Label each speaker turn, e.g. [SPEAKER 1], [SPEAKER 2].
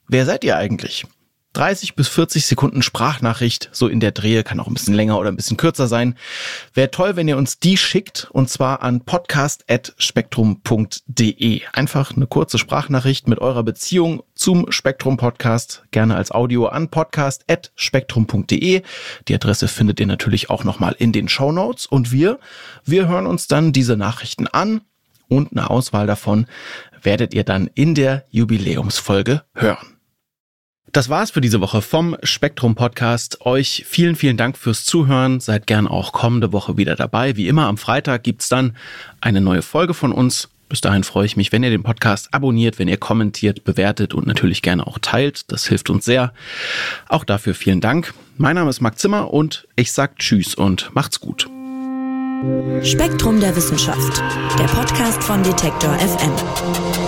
[SPEAKER 1] wer seid ihr eigentlich? 30 bis 40 Sekunden Sprachnachricht, so in der Drehe, kann auch ein bisschen länger oder ein bisschen kürzer sein. Wäre toll, wenn ihr uns die schickt, und zwar an podcast@spektrum.de. Einfach eine kurze Sprachnachricht mit eurer Beziehung zum Spektrum-Podcast, gerne als Audio an podcast@spektrum.de. Die Adresse findet ihr natürlich auch nochmal in den Shownotes. Und wir hören uns dann diese Nachrichten an, und eine Auswahl davon werdet ihr dann in der Jubiläumsfolge hören. Das war's für diese Woche vom Spektrum Podcast. Euch vielen, vielen Dank fürs Zuhören. Seid gern auch kommende Woche wieder dabei. Wie immer am Freitag gibt's dann eine neue Folge von uns. Bis dahin freue ich mich, wenn ihr den Podcast abonniert, wenn ihr kommentiert, bewertet und natürlich gerne auch teilt. Das hilft uns sehr. Auch dafür vielen Dank. Mein Name ist Marc Zimmer und ich sag Tschüss und macht's gut.
[SPEAKER 2] Spektrum der Wissenschaft, der Podcast von Detektor FM.